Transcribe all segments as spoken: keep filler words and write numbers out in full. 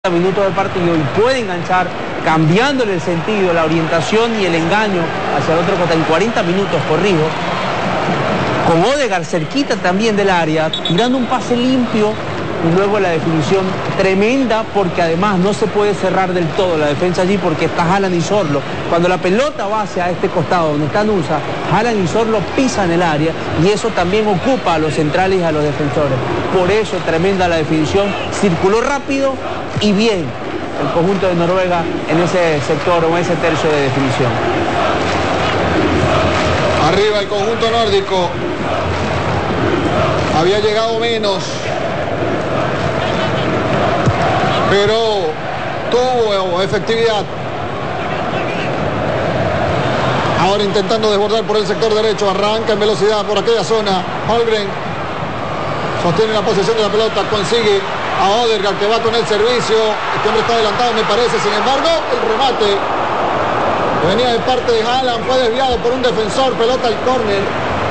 minutos del partido y puede enganchar cambiándole el sentido, la orientación y el engaño hacia el otro costado en cuarenta minutos, corrijo, con Odegaard cerquita también del área, tirando un pase limpio y luego la definición tremenda, porque además no se puede cerrar del todo la defensa allí porque está Haaland y Sorlo. Cuando la pelota va hacia este costado donde está Nusa, Haaland y Sorlo pisan el área y eso también ocupa a los centrales y a los defensores. Por eso tremenda la definición, circuló rápido y bien el conjunto de Noruega en ese sector o en ese tercio de definición. Arriba el conjunto nórdico. Había llegado menos, pero tuvo efectividad. Ahora intentando desbordar por el sector derecho, arranca en velocidad por aquella zona. Holmgren sostiene la posesión de la pelota, consigue a Odegaard que va con el servicio. Este hombre está adelantado, me parece. Sin embargo, el remate que venía de parte de Haaland fue desviado por un defensor. Pelota al córner.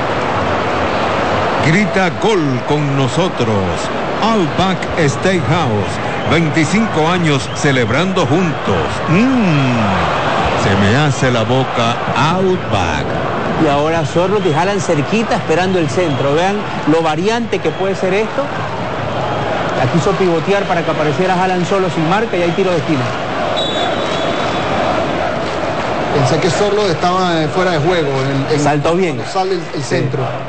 Grita gol con nosotros. Outback Steakhouse. veinticinco años celebrando juntos. Mmm, se me hace la boca Outback. Y ahora Sorlo y Haaland cerquita esperando el centro. Vean lo variante que puede ser esto. La quiso pivotear para que apareciera Haaland solo sin marca y hay tiro de esquina. Pensé que Sorlo estaba fuera de juego. En, en, Saltó bien. Sale el, el centro. Sí.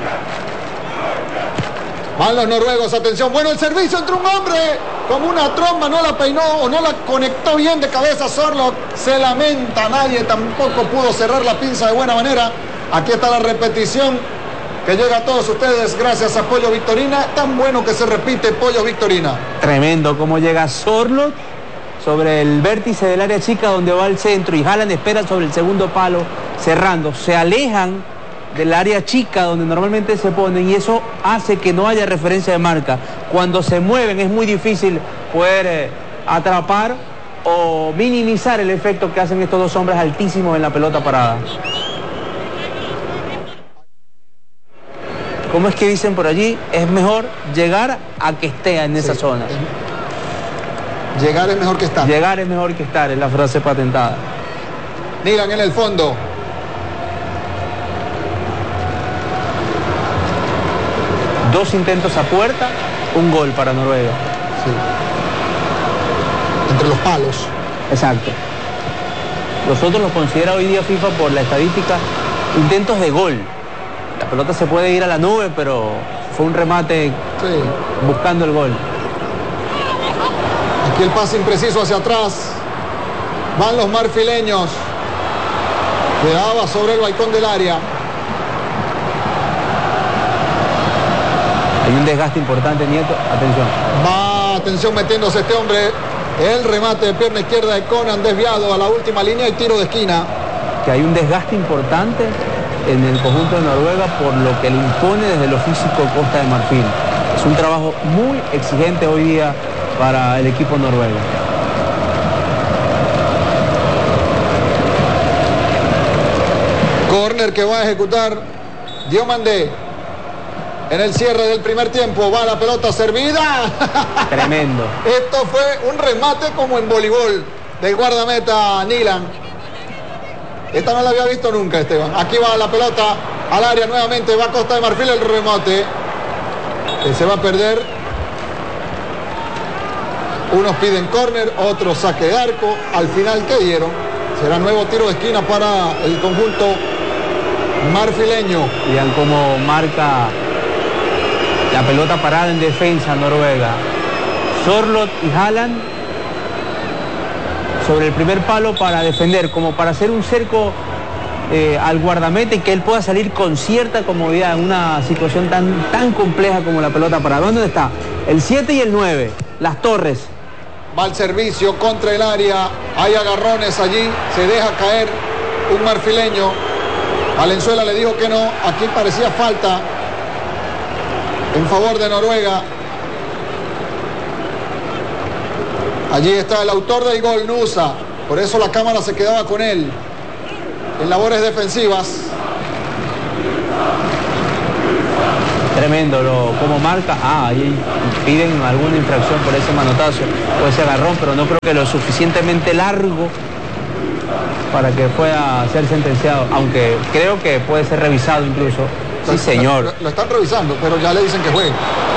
Van los noruegos, atención. Bueno, el servicio entre un hombre como una tromba, no la peinó o no la conectó bien de cabeza. Sorlo se lamenta, nadie tampoco pudo cerrar la pinza de buena manera. Aquí está la repetición que llega a todos ustedes gracias a Pollo Victorina. Tan bueno que se repite Pollo Victorina. Tremendo cómo llega Sorlo sobre el vértice del área chica donde va el centro y Haaland espera sobre el segundo palo cerrando. Se alejan del área chica donde normalmente se ponen y eso hace que no haya referencia de marca. Cuando se mueven es muy difícil poder eh, atrapar o minimizar el efecto que hacen estos dos hombres altísimos en la pelota parada. ¿Cómo es que dicen por allí? Es mejor llegar a que esté en esa sí, zona. Es... Llegar es mejor que estar. Llegar es mejor que estar, es la frase patentada. Miran en el fondo. Dos intentos a puerta, un gol para Noruega. Sí. Entre los palos. Exacto. Nosotros los considera hoy día FIFA por la estadística intentos de gol. La pelota se puede ir a la nube, pero fue un remate sí. buscando el gol. Aquí el pase impreciso hacia atrás. Van los marfileños. Quedaba sobre el balcón del área. Hay un desgaste importante, Nieto. Atención. Va, atención metiéndose este hombre. El remate de pierna izquierda de Conan desviado a la última línea y tiro de esquina. Que hay un desgaste importante en el conjunto de Noruega por lo que le impone desde lo físico Costa de Marfil. Es un trabajo muy exigente hoy día para el equipo noruego. Corner que va a ejecutar Diomandé. En el cierre del primer tiempo va la pelota servida. Tremendo. Esto fue un remate como en voleibol del guardameta Nyland. Esta no la había visto nunca, Esteban. Aquí va la pelota al área nuevamente. Va Costa de Marfil el remate. Que se va a perder. Unos piden córner, otros saque de arco. Al final, ¿qué dieron? Será nuevo tiro de esquina para el conjunto marfileño. Vean cómo marca la pelota parada en defensa Noruega. Sorlo y Haaland sobre el primer palo para defender, como para hacer un cerco eh, al guardameta y que él pueda salir con cierta comodidad en una situación tan, tan compleja como la pelota parada. ¿Dónde está? El siete y el nueve, Las Torres. Va al servicio contra el área, hay agarrones allí, se deja caer un marfileño. Valenzuela le dijo que no, aquí parecía falta en favor de Noruega. Allí está el autor del gol, Nusa. Por eso la cámara se quedaba con él en labores defensivas. Tremendo, lo, como marca, ah, ahí piden alguna infracción por ese manotazo o ese agarrón, pero no creo que lo suficientemente largo para que pueda ser sentenciado, aunque creo que puede ser revisado incluso. Sí, señor. Lo, lo están revisando, pero ya le dicen que juegue.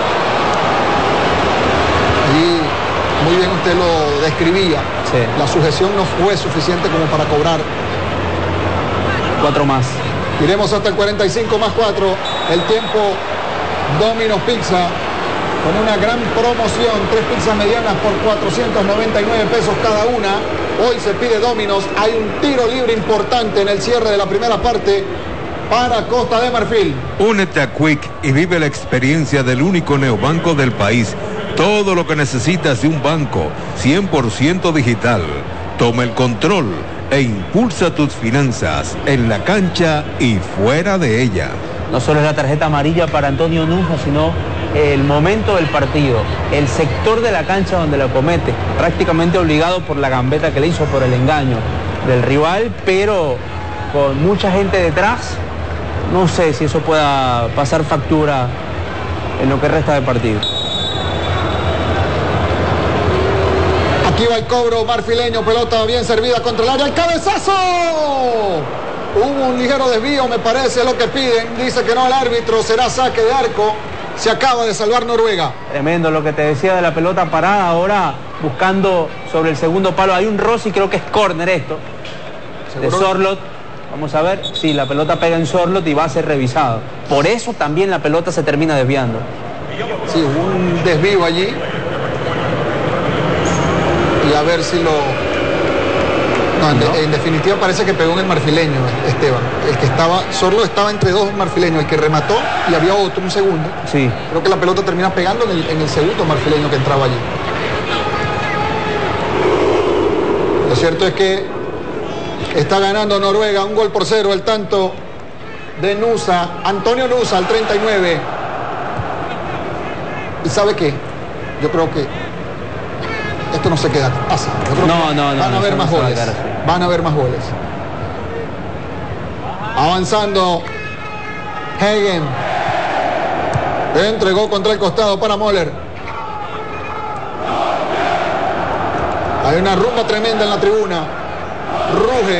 Allí, muy bien usted lo describía. Sí. La sujeción no fue suficiente como para cobrar. Cuatro más. Iremos hasta el cuarenta y cinco más cuatro. El tiempo Domino's Pizza con una gran promoción. Tres pizzas medianas por cuatrocientos noventa y nueve pesos cada una. Hoy se pide Domino's. Hay un tiro libre importante en el cierre de la primera parte para Costa de Marfil. Únete a Quick y vive la experiencia del único neobanco del país. Todo lo que necesitas de un banco cien por ciento digital. Toma el control e impulsa tus finanzas en la cancha y fuera de ella. No solo es la tarjeta amarilla para Antonio Nusa, sino el momento del partido, el sector de la cancha donde lo comete, prácticamente obligado por la gambeta que le hizo, por el engaño del rival, pero con mucha gente detrás. No sé si eso pueda pasar factura en lo que resta de partido. Aquí va el cobro marfileño, pelota bien servida contra el área, el cabezazo. Hubo un ligero desvío, me parece, es lo que piden. Dice que no el árbitro, será saque de arco. Se acaba de salvar Noruega. Tremendo lo que te decía de la pelota parada, ahora buscando sobre el segundo palo. Hay un Rossi, creo que es córner esto, de Sorlot. Vamos a ver, sí, la pelota pega en Sorlot y va a ser revisado. Por eso también la pelota se termina desviando. Sí, hubo un desvío allí. Y a ver si lo... No, en, de, en definitiva parece que pegó en el marfileño, Esteban. El que estaba... Sorlot estaba entre dos marfileños, el que remató y había otro, un segundo. Sí. Creo que la pelota termina pegando en el, en el segundo marfileño que entraba allí. Lo cierto es que está ganando Noruega, un gol por cero, el tanto de Nusa, Antonio Nusa al treinta y nueve. ¿Y sabe qué? Yo creo que esto no se queda así. Yo creo no, que no, no. Van a no, haber no más se goles. Van a haber más goles. Avanzando. Hagen. Entregó contra el costado para Moller. Hay una rumba tremenda en la tribuna. Ruge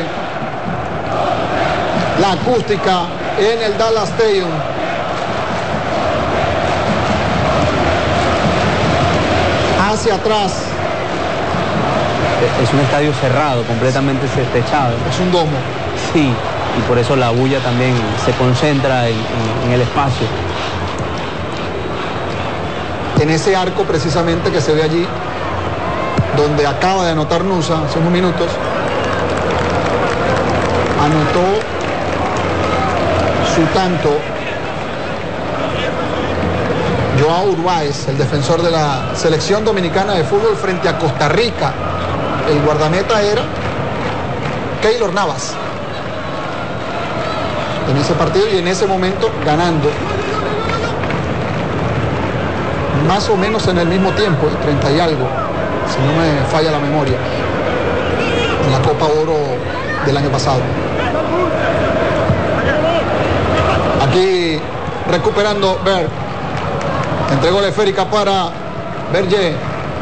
la acústica en el Dallas Stadium. Hacia atrás. Es un estadio cerrado, completamente techado. Es un domo. Sí, y por eso la bulla también se concentra en, en, en el espacio. En ese arco precisamente que se ve allí, donde acaba de anotar Nusa hace unos minutos, anotó su tanto Joao Urbáez, el defensor de la selección dominicana de fútbol frente a Costa Rica. El guardameta era Keylor Navas en ese partido y en ese momento ganando más o menos en el mismo tiempo, treinta y algo, si no me falla la memoria, en la Copa Oro del año pasado. Aquí recuperando Berg. Entregó la esférica para Berger.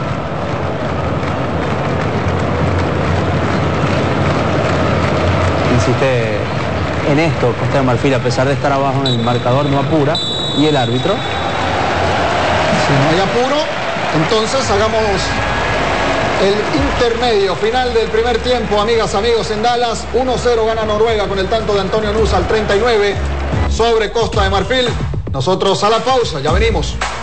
Insiste en esto Costa de Marfil, a pesar de estar abajo en el marcador, no apura. Y el árbitro. Si no hay apuro, entonces hagamos el intermedio final del primer tiempo, amigas, amigos, en Dallas. uno cero gana Noruega con el tanto de Antonio Nusa al treinta y nueve sobre Costa de Marfil. Nosotros a la pausa, ya venimos.